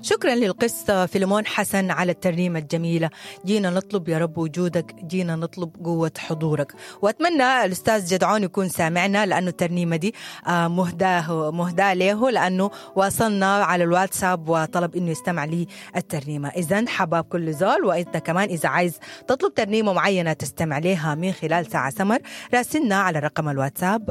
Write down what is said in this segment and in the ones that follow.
شكرا للقس فيلمون حسن على الترنيمة الجميلة. جينا نطلب يا رب وجودك، جينا نطلب قوة حضورك. وأتمنى الأستاذ جدعون يكون سامعنا، لأنه الترنيمة دي مهداة له، لأنه واصلنا على الواتساب وطلب إنه يستمع لي الترنيمة. إذن حباب كل زول، وإنت كمان إذا عايز تطلب ترنيمة معينة تستمع لها من خلال ساعة سمر، راسلنا على رقم الواتساب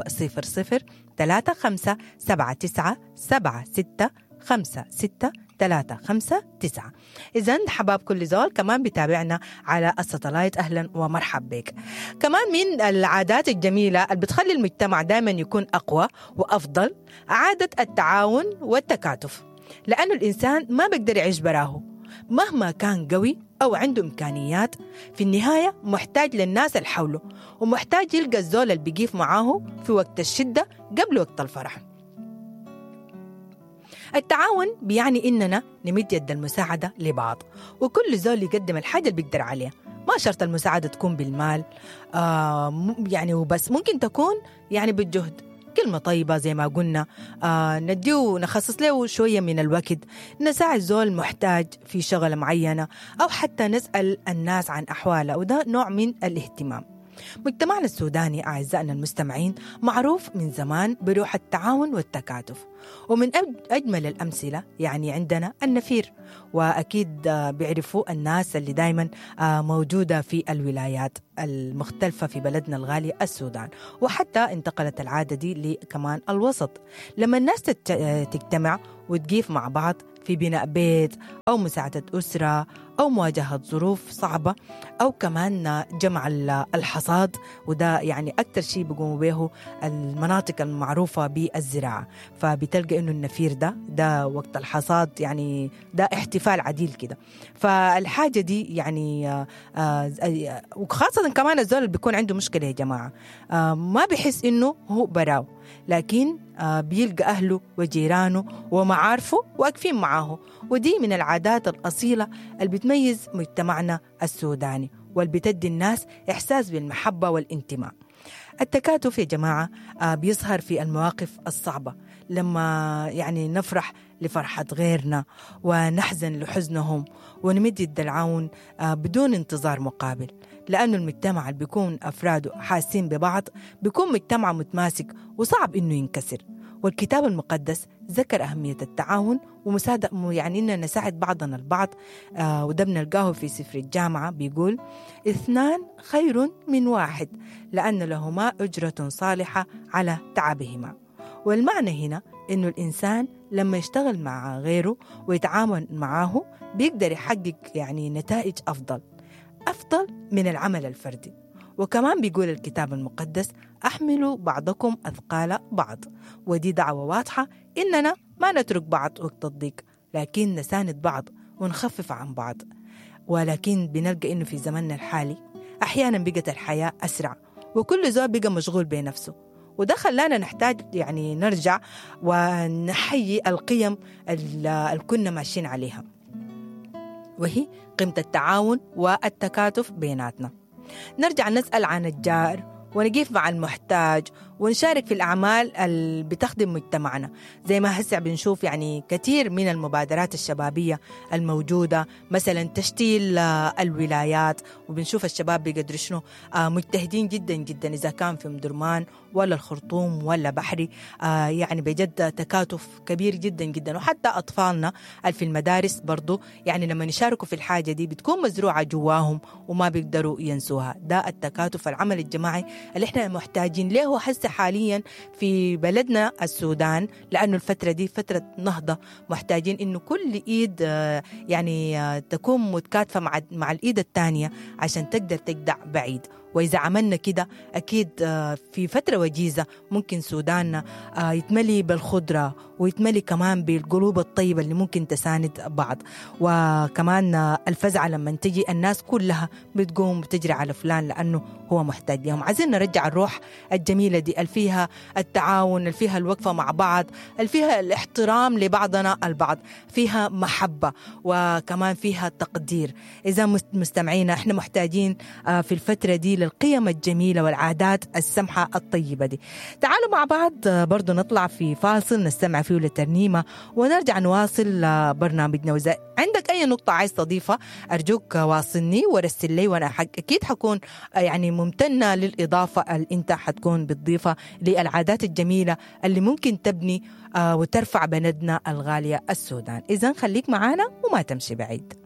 0035797656. إذن حباب كل زول كمان بتابعنا على الساتلايت، أهلا ومرحب بك. كمان من العادات الجميلة اللي بتخلي المجتمع دائما يكون أقوى وأفضل عادة التعاون والتكاتف، لأنه الإنسان ما بيقدر يعيش براه مهما كان قوي أو عنده إمكانيات. في النهاية محتاج للناس اللي حوله، ومحتاج يلقى الزول اللي بيقيف معاه في وقت الشدة قبل وقت الفرح. التعاون بيعني إننا نمد يد المساعدة لبعض، وكل زول يقدم الحاجة اللي بيقدر عليها. ما شرط المساعدة تكون بالمال يعني وبس، ممكن تكون يعني بالجهد، كلمة طيبة زي ما قلنا، نديه نخصص له شوية من الوقت، نساعد زول محتاج في شغلة معينة، أو حتى نسأل الناس عن أحواله، وده نوع من الاهتمام. مجتمعنا السوداني أعزائنا المستمعين معروف من زمان بروح التعاون والتكاتف، ومن أجمل الأمثلة يعني عندنا النفير، وأكيد بيعرفوا الناس اللي دايما موجودة في الولايات المختلفة في بلدنا الغالي السودان، وحتى انتقلت العادة دي لكمان الوسط. لما الناس تجتمع وتقيف مع بعض في بناء بيت أو مساعدة أسرة أو مواجهة ظروف صعبة، أو كمان جمع الحصاد، وده يعني أكتر شيء بيقوموا به المناطق المعروفة بالزراعة. فبتلقى إنه النفير ده وقت الحصاد، يعني ده احتفال عديل كده. فالحاجة دي يعني وخاصة كمان الزول اللي بيكون عنده مشكلة يا جماعة، ما بيحس إنه هو براو، لكن بيلقى أهله وجيرانه ومعارفه واقفين معاه. ودي من العادات الأصيلة اللي بتميز مجتمعنا السوداني، واللي بتدي الناس إحساس بالمحبة والانتماء. التكاتف يا جماعة بيظهر في المواقف الصعبة، لما يعني نفرح لفرحة غيرنا ونحزن لحزنهم، ونمد يد العون بدون انتظار مقابل، لأنه المجتمع اللي بيكون أفراده حاسين ببعض بيكون مجتمع متماسك وصعب إنه ينكسر. والكتاب المقدس ذكر أهمية التعاون ومساعدة، يعني إننا نساعد بعضنا البعض، وده بنلقاه في سفر الجامعة، بيقول 2 خير من 1 لأن لهما أجرة صالحة على تعبهما. والمعنى هنا إنه الإنسان لما يشتغل مع غيره ويتعاون معه بيقدر يحقق يعني نتائج أفضل من العمل الفردي. وكمان بيقول الكتاب المقدس أحملوا بعضكم أثقال بعض، ودي دعوة واضحة إننا ما نترك بعض وقت الضيق، لكن نساند بعض ونخفف عن بعض. ولكن بنلقى إنه في زمننا الحالي أحيانا بقت الحياة أسرع، وكل زول بقى مشغول بنفسه، وده خلانا نحتاج يعني نرجع ونحيي القيم اللي كنا ماشيين عليها، وهي قيمة التعاون والتكاتف بيناتنا. نرجع نسأل عن الجار ونقيف مع المحتاج ونشارك في الأعمال اللي بتخدم مجتمعنا، زي ما هسه بنشوف يعني كثير من المبادرات الشبابية الموجودة، مثلا تشتيل الولايات، وبنشوف الشباب بيقدروا شنو مجتهدين جدا جدا، إذا كان في مدرمان ولا الخرطوم ولا بحري، يعني بجد تكاتف كبير جدا جدا. وحتى أطفالنا في المدارس برضو يعني لما يشاركوا في الحاجة دي بتكون مزروعة جواهم وما بيقدروا ينسوها. ده التكاتف، العمل الجماعي اللي احنا محتاجين له حسه حاليا في بلدنا السودان، لأنه الفترة دي فترة نهضة، محتاجين إنه كل إيد يعني تكون متكاتفة مع الإيد الثانية عشان تقدر تجدع بعيد. وإذا عملنا كده أكيد في فترة وجيزة ممكن سوداننا يتملي بالخضرة، ويتملي كمان بالقلوب الطيبة اللي ممكن تساند بعض. وكمان الفزعة لما تجي الناس كلها بتقوم بتجري على فلان لأنه هو محتاج لهم. عايزين نرجع الروح الجميلة دي اللي فيها التعاون، اللي فيها الوقفة مع بعض، اللي فيها الاحترام لبعضنا البعض، فيها محبة، وكمان فيها تقدير. إذا مستمعين احنا محتاجين في الفترة دي للقيم الجميلة والعادات السمحة الطيبة دي. تعالوا مع بعض برضو نطلع في فاصل نستمع فيه لترنيمة ونرجع نواصل برنامجنا. وإذا عندك أي نقطة عايز تضيفها أرجوك واصلني ورسل لي، وأنا أكيد حكون يعني ممتنة للإضافة اللي أنت حتكون بتضيفها للعادات الجميلة اللي ممكن تبني وترفع بلدنا الغالية السودان. إذن خليك معانا وما تمشي بعيد.